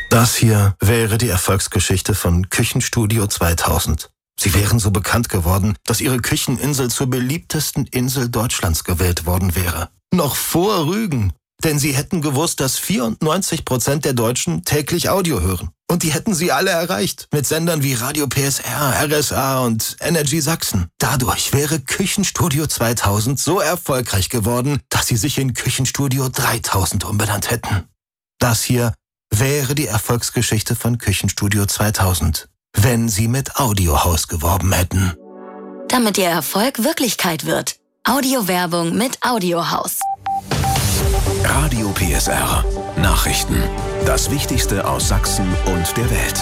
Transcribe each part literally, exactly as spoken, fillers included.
Das hier wäre die Erfolgsgeschichte von Küchenstudio zweitausend. Sie wären so bekannt geworden, dass ihre Kücheninsel zur beliebtesten Insel Deutschlands gewählt worden wäre. Noch vor Rügen. Denn sie hätten gewusst, dass vierundneunzig Prozent der Deutschen täglich Audio hören. Und die hätten sie alle erreicht. Mit Sendern wie Radio P S R, R S A und Energy Sachsen. Dadurch wäre Küchenstudio zweitausend so erfolgreich geworden, dass sie sich in Küchenstudio dreitausend umbenannt hätten. Das hier wäre die Erfolgsgeschichte von Küchenstudio zweitausend, wenn sie mit Audiohaus geworben hätten. Damit ihr Erfolg Wirklichkeit wird. Audiowerbung mit Audiohaus. Radio P S R. Nachrichten. Das Wichtigste aus Sachsen und der Welt.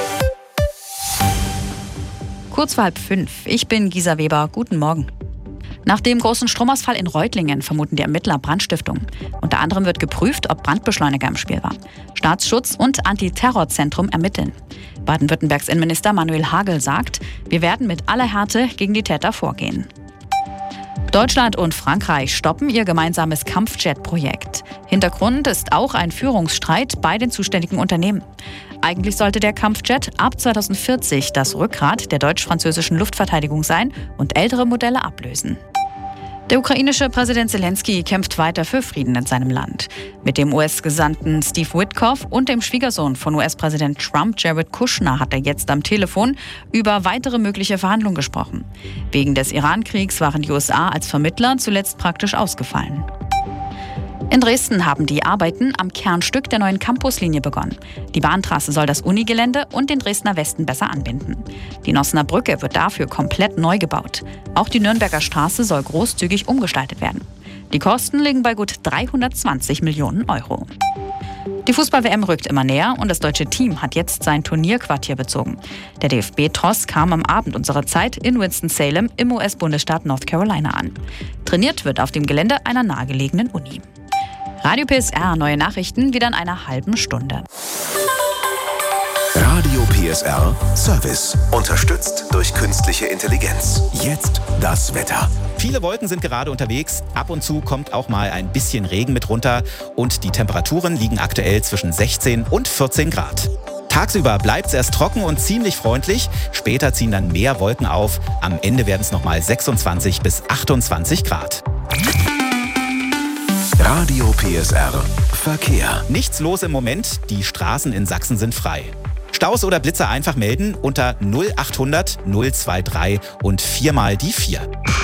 Kurz vor halb fünf. Ich bin Gisa Weber. Guten Morgen. Nach dem großen Stromausfall in Reutlingen vermuten die Ermittler Brandstiftung. Unter anderem wird geprüft, ob Brandbeschleuniger im Spiel war. Staatsschutz und Antiterrorzentrum ermitteln. Baden-Württembergs Innenminister Manuel Hagel sagt, wir werden mit aller Härte gegen die Täter vorgehen. Deutschland und Frankreich stoppen ihr gemeinsames Kampfjet-Projekt. Hintergrund ist auch ein Führungsstreit bei den zuständigen Unternehmen. Eigentlich sollte der Kampfjet ab zweitausendvierzig das Rückgrat der deutsch-französischen Luftverteidigung sein und ältere Modelle ablösen. Der ukrainische Präsident Zelensky kämpft weiter für Frieden in seinem Land. Mit dem U S-Gesandten Steve Witkoff und dem Schwiegersohn von U S-Präsident Trump, Jared Kushner, hat er jetzt am Telefon über weitere mögliche Verhandlungen gesprochen. Wegen des Iran-Kriegs waren die U S A als Vermittler zuletzt praktisch ausgefallen. In Dresden haben die Arbeiten am Kernstück der neuen Campuslinie begonnen. Die Bahntrasse soll das Unigelände und den Dresdner Westen besser anbinden. Die Nossener Brücke wird dafür komplett neu gebaut. Auch die Nürnberger Straße soll großzügig umgestaltet werden. Die Kosten liegen bei gut dreihundertzwanzig Millionen Euro. Die Fußball-W M rückt immer näher und das deutsche Team hat jetzt sein Turnierquartier bezogen. Der D F B-Tross kam am Abend unserer Zeit in Winston-Salem im U S-Bundesstaat North Carolina an. Trainiert wird auf dem Gelände einer nahegelegenen Uni. Radio P S R, neue Nachrichten wieder in einer halben Stunde. Radio P S R Service. Unterstützt durch künstliche Intelligenz. Jetzt das Wetter. Viele Wolken sind gerade unterwegs. Ab und zu kommt auch mal ein bisschen Regen mit runter. Und die Temperaturen liegen aktuell zwischen sechzehn und vierzehn Grad. Tagsüber bleibt es erst trocken und ziemlich freundlich. Später ziehen dann mehr Wolken auf. Am Ende werden es nochmal sechsundzwanzig bis achtundzwanzig Grad. Radio P S R Verkehr. Nichts los im Moment. Die Straßen in Sachsen sind frei. Staus oder Blitzer einfach melden unter null achthundert null drei drei und viermal die vier.